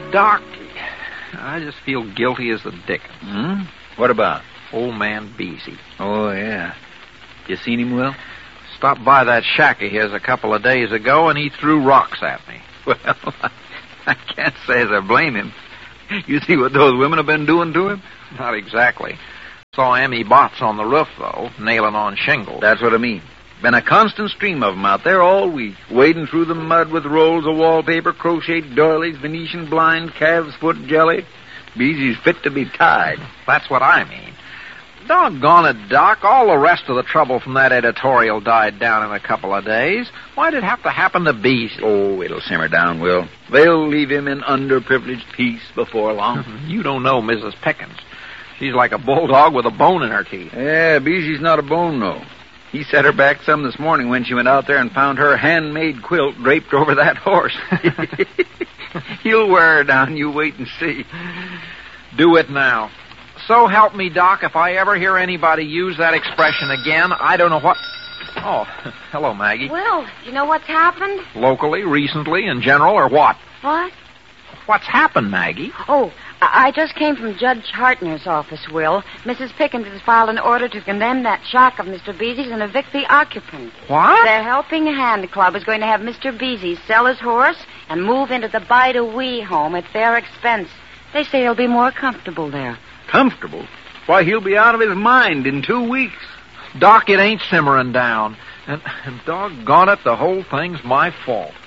Doc, I just feel guilty as the dickens. Hmm? What about? Old man Beasy. Oh, yeah. You seen him, Will? Stopped by that shack of his a couple of days ago, and he threw rocks at me. Well, I can't say as I blame him. You see what those women have been doing to him? Not exactly. Saw Emmy Botts on the roof, though, nailing on shingles. That's what I mean. Been a constant stream of them out there all week, wading through the mud with rolls of wallpaper, crocheted doilies, Venetian blinds, calves' foot jelly. Beezy's fit to be tied. That's what I mean. Doggone it, Doc. All the rest of the trouble from that editorial died down in a couple of days. Why'd it have to happen to Beasy? Oh, it'll simmer down, Will. They'll leave him in underprivileged peace before long. You don't know Mrs. Pickens. She's like a bulldog with a bone in her teeth. Yeah, Beezy's not a bone, no. He set her back some this morning when she went out there and found her handmade quilt draped over that horse. He'll wear her down, you wait and see. Do it now. So help me, Doc, if I ever hear anybody use that expression again, I don't know what... Oh, hello, Maggie. Will, do you know what's happened? Locally, recently, in general, or what? What? What's happened, Maggie? Oh, I just came from Judge Hartner's office, Will. Mrs. Pickens has filed an order to condemn that shack of Mr. Beezy's and evict the occupant. What? The Helping Hand Club is going to have Mr. Beezy sell his horse and move into the Bide-A-Wee home at their expense. They say he'll be more comfortable there. Comfortable? Why, he'll be out of his mind in 2 weeks. Doc, it ain't simmering down. And doggone it, the whole thing's my fault.